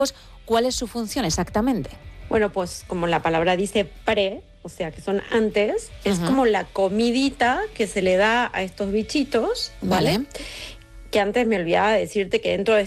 ¿Cuál es su función exactamente? Bueno, pues como la palabra dice pre, o sea que son antes, es como la comidita que se le da a estos bichitos, ¿vale? Que antes me olvidaba de decirte que dentro de